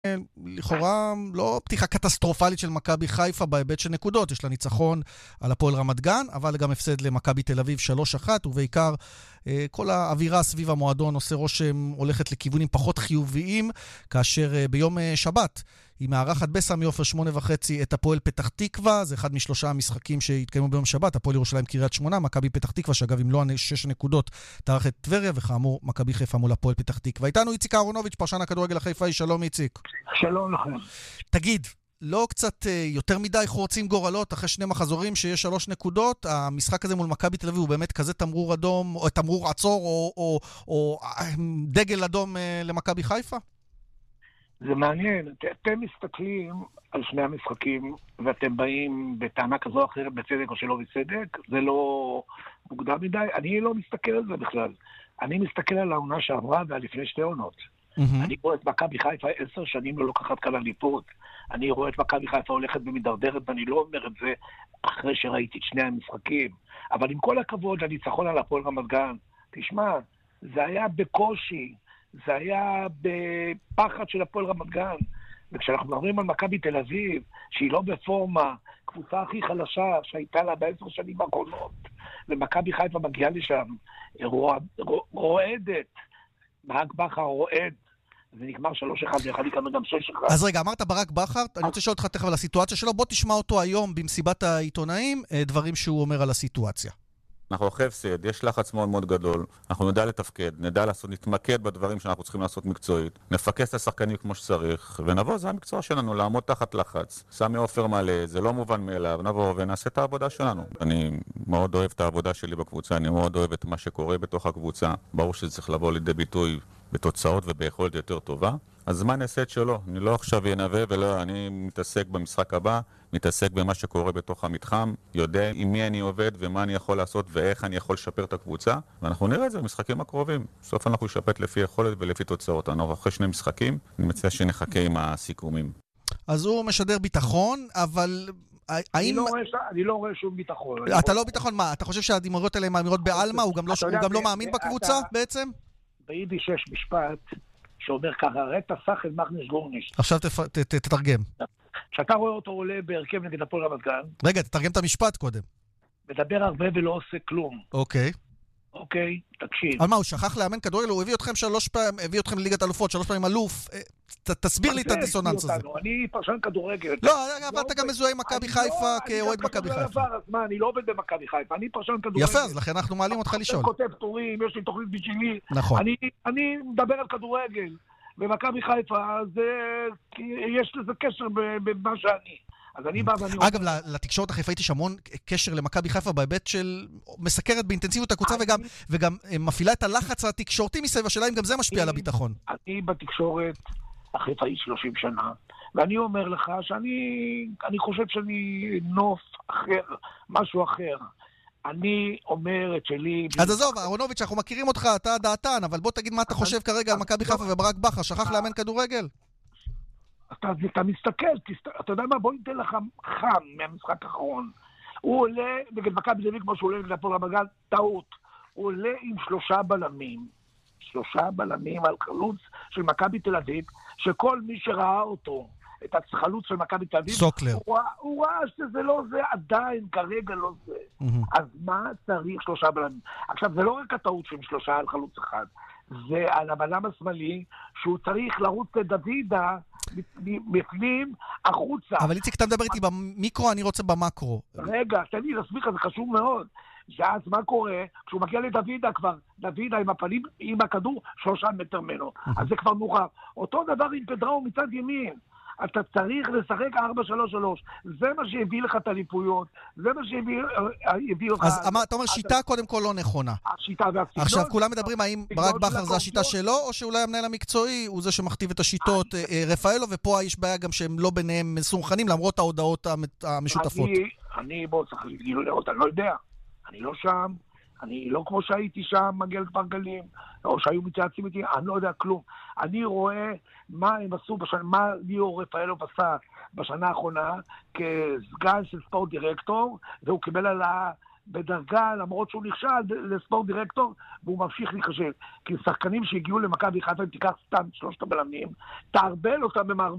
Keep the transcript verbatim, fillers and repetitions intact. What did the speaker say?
לכאורה לא פתיחה קטסטרופלית של מכבי חיפה בהיבט של נקודות. יש לה ניצחון על הפועל רמת גן, אבל גם הפסד למכבי תל אביב שלוש אחת, ובעיקר כל האווירה סביב המועדון עושה רושם הולכת לכיוונים פחות חיוביים, כאשר ביום שבת היא מארחת בסמי עופר שמונה וחצי את הפועל פתח תקווה. זה אחד משלושה המשחקים שהתקיימו ביום שבת, הפועל ירושלים קריית שמונה, מכבי פתח תקווה, שאגב אם לא שש נקודות תארח את טבריה, וכאמור מכבי חיפה מול הפועל פתח תקווה. איתנו איציק אהרונוביץ', פרשן הכדורגל החיפאי. שלום איציק. שלום לכם. תגיד, לא קצת יותר מדי חורצים גורלות אחרי שני מחזורים שיש שלוש נקודות? המשחק הזה מול מכבי תל אביב הוא באמת כזה תמרור אדום, או תמרור עצור, או, או, או דגל אדום למכבי חיפה? זה מעניין. אתם מסתכלים על שני המשחקים, ואתם באים בטענה כזו או אחרת, בצדק או שלא בצדק, זה לא מוקדם מדי. אני לא מסתכל על זה בכלל. אני מסתכל על העונה שעברה ועל לפני שתי עונות. Mm-hmm. אני רואה את מכבי חיפה עשר שנים לא לוקחת כאן אליפות. אני רואה את מכבי חיפה הולכת ומדרדרת, ואני לא אומר את זה אחרי שראיתי את שני המשחקים. אבל עם כל הכבוד לניצחון על הפועל רמת גן, תשמע, זה היה בקושי, זה היה בפחד של הפועל רמת גן. וכשאנחנו מדברים על מכבי תל אביב, שהיא לא בפורמה, קבוצה הכי חלשה שהייתה לה בעשר שנים האחרונות, ומכבי חיפה מגיעה לשם, רועדת, ברק בכר רועד, זה נגמר שלוש אחד, ואחד יקנו גם שש אחד. אז רגע, אמרת ברק בכר, אני רוצה לשאול אותך תכף על הסיטואציה שלו, בוא תשמע אותו היום במסיבת העיתונאים, דברים שהוא אומר על הסיטואציה. אנחנו אחרי הפסד, יש לחץ מאוד מאוד גדול, אנחנו נדע לתפקד, נדע לעשות, נתמקד בדברים שאנחנו צריכים לעשות מקצועית, נפקס את השחקנים כמו שצריך, ונבוא, זה המקצוע שלנו, לעמוד תחת לחץ. סמי עופר מלא, זה לא מובן מאליו, נבוא ונעשה את העבודה שלנו. אני מאוד אוהב את העבודה שלי בקבוצה, אני מאוד אוהב את מה שקורה בתוך הקבוצה, ברור שזה צריך לבוא לידי ביטוי בתוצאות וביכולת יותר טובה. אז מה נעשה את שלו? אני לא עכשיו ינווה ולא, אני מתעסק במשחק הבא, מתעסק במה שקורה בתוך המתחם, יודע עם מי אני עובד ומה אני יכול לעשות ואיך אני יכול לשפר את הקבוצה, ואנחנו נראה את זה במשחקים הקרובים. בסוף אנחנו נשפט לפי יכולת ולפי תוצאות. אנחנו אחרי שני משחקים, אני מציע שנחכה עם הסיכומים. אז הוא משדר ביטחון, אבל אני לא רואה, אני לא רואה שום ביטחון. אתה לא ביטחון, מה? אתה חושב שהאמירות האלה הן אמירות בעלמא? הוא גם לא מאמין בקבוצה בעצם? ביידיש יש משפט שאומר ככה, רטה סחל מחנש גורניש. עכשיו תתרגם. כשאתה רואה אותו עולה בהרכב נגד הפועל רמת גן. רגע, תתרגם את המשפט קודם. מדבר הרבה ולא עושה כלום. אוקיי. אוקיי, תקשיב. על מה, הוא שכח לאמן כדורגל? הוא הביא אתכם שלוש פעמים, הביא אתכם לליגת אלופות, שלוש פעמים אלוף. תסביר לי את הדיסוננס הזה. אני פרשן כדורגל. לא, אבל אתה גם מזוהה עם מכבי חיפה כאוהד מכבי חיפה. אז מה, אני לא עובד במכבי חיפה, אני פרשן כדורגל. יפה, אז לכן אנחנו מעלים אותך לשאול. אני כותב טורים, יש לי תוכנית בשבילי. נכון. אני מדבר על כדורגל. במכבי חיפה, יש לזה קשר במה שאני. אז אני בא ואני... אגב, לתקשורת החיפאית יש המון קשר למכבי חיפה בהיבט של מסקרת באינטנסיביות הקבוצה וגם מפעילה את הלחץ התקשורתי מסביב, השאלה אם גם זה משפיע על הביטחון. אני בתקשורת החיפאית שלושים שנה, ואני אומר לך שאני חושב שאני נוף אחר, משהו אחר. אני אומר את שלי... אז עזוב, אהרונוביץ', אנחנו מכירים אותך, אתה דעתן, אבל בוא תגיד מה אתה חושב כרגע על מכבי חיפה וברק בכר, שכח לאמן כדורגל? אתה, אתה מסתכל, אתה יודע מה, בוא ניתן לך חם מהמשחק האחרון. הוא עולה נגד מכבי תל אביב כמו שהוא עולה נגד הפועל רמת גן, טעות. הוא עולה עם שלושה בלמים, שלושה בלמים על חלוץ של מכבי תל אביב, שכל מי שראה אותו, את החלוץ של מכבי תל אביב, סוקלר. הוא, הוא ראה שזה לא זה, עדיין כרגע לא זה. Mm-hmm. אז מה צריך שלושה בלמים? עכשיו, זה לא רק הטעות של שלושה על חלוץ אחד, זה על הבלם השמאלי, שהוא צריך לרוץ לדוידה, בפנים, החוצה. אבל איציק, אתה מדבר איתי במיקרו, אני רוצה במקרו. רגע, תן לי להסביר לך, זה חשוב מאוד. שאז מה קורה? כשהוא מגיע לדוידה כבר, דוידה עם הפנים, עם הכדור, שלושה מטר ממנו. אז זה כבר מאוחר. אותו דבר עם פדראו מצד ימין. אתה צריך לשחק ארבע שלוש שלוש. זה מה שהביא לך את הליפויות. זה מה שהביא לך... אז אתה אומר, שיטה קודם כל לא נכונה. השיטה והסגנון... עכשיו, כולם מדברים האם ברק בכר זה השיטה שלו, או שאולי המנהל המקצועי הוא זה שמכתיב את השיטות רפאלו, ופה יש בעיה גם שהם לא ביניהם מסונכנים, למרות ההודעות המשותפות. אני, בוא, צריך לגילו לראות, אני לא יודע. אני לא שם. אני לא כמו שהייתי שם, מגיע לכפר גלים, או שהיו מתייעצים איתי, אני לא יודע כלום. אני רואה מה הם עשו, בשנה, מה ליאור רפאלוב עשה בשנה האחרונה, כסגן של ספורט דירקטור, והוא קיבל על בדרגה, למרות שהוא נכשל לספורט דירקטור, והוא ממשיך להיחשב. כי שחקנים שהגיעו למכבי חיפה, אם תיקח סתם שלושת הבלמים, תערבל אותם במערב